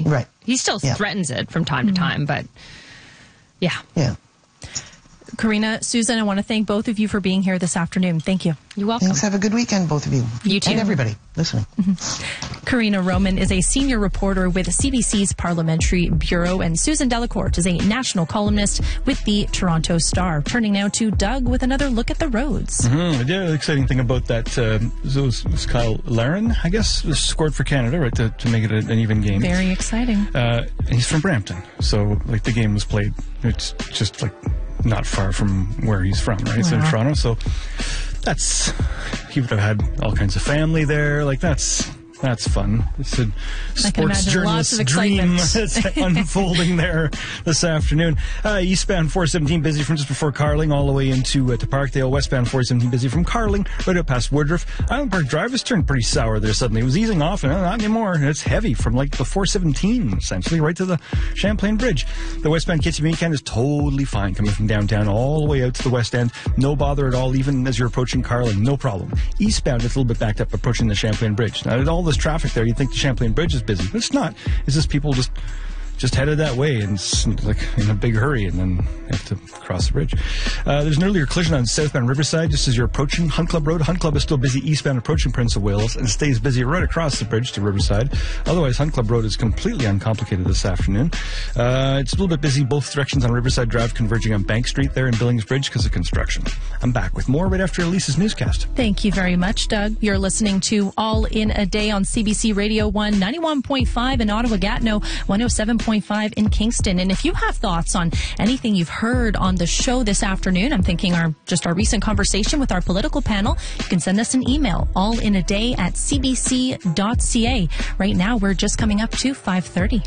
Right. He still threatens it from time to time, but yeah. Karina, Susan, I want to thank both of you for being here this afternoon. Thank you. You're welcome. Thanks. Have a good weekend, both of you. You too. And everybody listening. Karina Roman is a senior reporter with CBC's Parliamentary Bureau, and Susan Delacourt is a national columnist with the Toronto Star. Turning now to Doug with another look at the roads. The exciting thing about that was Kyle Larin, I guess, scored for Canada, right, to make it an even game. Very exciting. And he's from Brampton, so like the game was played. It's just like not far from where he's from, right? It's in Toronto, so he would have had all kinds of family there. Like that's fun. It's a sports journalist's dream that's unfolding there this afternoon. Eastbound 417 busy from just before Carling all the way into to Parkdale. Westbound 417 busy from Carling right up past Woodruff. Island Park Drive has turned pretty sour there suddenly. It was easing off and not anymore. It's heavy from like the 417 essentially right to the Champlain Bridge. The westbound Kitsimanikan is totally fine coming from downtown all the way out to the west end. No bother at all even as you're approaching Carling. No problem. Eastbound it's a little bit backed up approaching the Champlain Bridge. Now all this traffic there, you'd think the Champlain Bridge is busy, but it's not. It's just people just headed that way and like in a big hurry and then have to cross the bridge. There's an earlier collision on southbound Riverside just as you're approaching Hunt Club Road. Hunt Club is still busy eastbound approaching Prince of Wales and stays busy right across the bridge to Riverside. Otherwise, Hunt Club Road is completely uncomplicated this afternoon. It's a little bit busy both directions on Riverside Drive converging on Bank Street there in Billings Bridge because of construction. I'm back with more right after Elise's newscast. Thank you very much, Doug. You're listening to All in a Day on CBC Radio 1, 91.5 in Ottawa-Gatineau, 107.5 in Kingston. And if you have thoughts on anything you've heard on the show this afternoon, I'm thinking our recent conversation with our political panel, you can send us an email, allinaday@cbc.ca. Right now, we're just coming up to 5:30.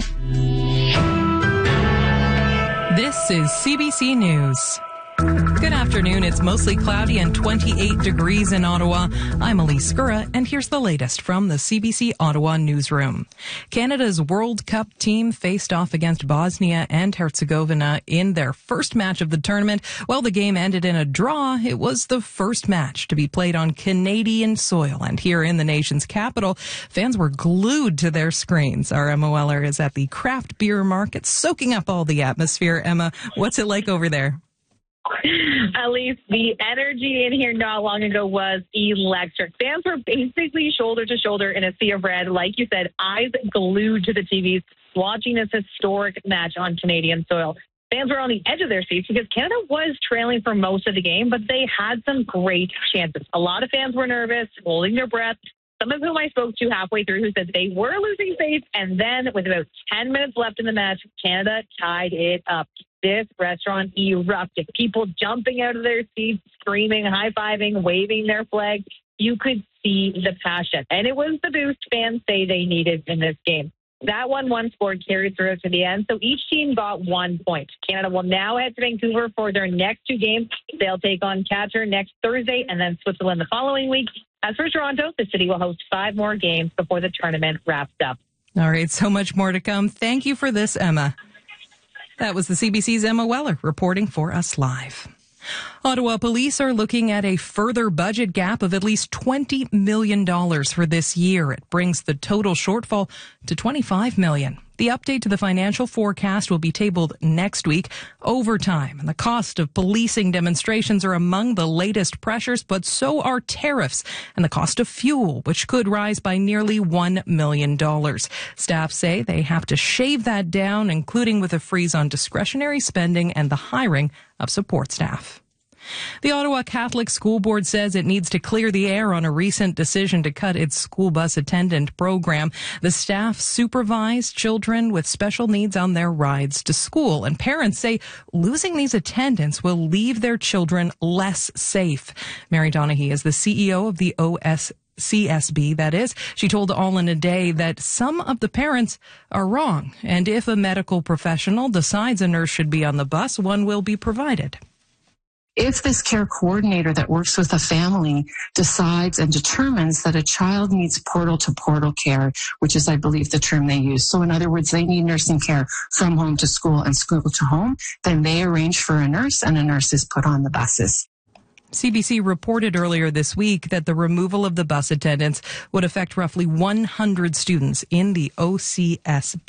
This is CBC News. Good afternoon. It's mostly cloudy and 28 degrees in Ottawa. I'm Elise Skura, and here's the latest from the CBC Ottawa newsroom. Canada's World Cup team faced off against Bosnia and Herzegovina in their first match of the tournament. While the game ended in a draw, it was the first match to be played on Canadian soil. And here in the nation's capital, fans were glued to their screens. Our Emma Weller is at the craft beer market, soaking up all the atmosphere. Emma, what's it like over there? At least the energy in here not long ago was electric. Fans were basically shoulder to shoulder in a sea of red. Like you said, eyes glued to the TVs, watching this historic match on Canadian soil. Fans were on the edge of their seats because Canada was trailing for most of the game, but they had some great chances. A lot of fans were nervous, holding their breath. Some of whom I spoke to halfway through who said they were losing faith, and then with about 10 minutes left in the match, Canada tied it up. This restaurant erupted. People jumping out of their seats, screaming, high-fiving, waving their flag. You could see the passion. And it was the boost fans say they needed in this game. That 1-1 score carried through to the end, so each team got 1 point. Canada will now head to Vancouver for their next two games. They'll take on Qatar next Thursday and then Switzerland the following week. As for Toronto, the city will host 5 more games before the tournament wraps up. All right, so much more to come. Thank you for this, Emma. That was the CBC's Emma Weller reporting for us live. Ottawa police are looking at a further budget gap of at least $20 million for this year. It brings the total shortfall to $25 million. The update to the financial forecast will be tabled next week. Overtime and the cost of policing demonstrations are among the latest pressures, but so are tariffs and the cost of fuel, which could rise by nearly $1 million. Staff say they have to shave that down, including with a freeze on discretionary spending and the hiring of support staff. The Ottawa Catholic School Board says it needs to clear the air on a recent decision to cut its school bus attendant program. The staff supervise children with special needs on their rides to school, and parents say losing these attendants will leave their children less safe. Mary Donaghy is the CEO of the CSB, that is. She told All in a Day that some of the parents are wrong, and if a medical professional decides a nurse should be on the bus, one will be provided. If this care coordinator that works with a family decides and determines that a child needs portal-to-portal care, which is, I believe, the term they use. So in other words, they need nursing care from home to school and school to home, then they arrange for a nurse and a nurse is put on the buses. CBC reported earlier this week that the removal of the bus attendants would affect roughly 100 students in the OCSB.